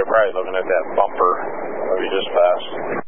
you're probably looking at that bumper that we just passed.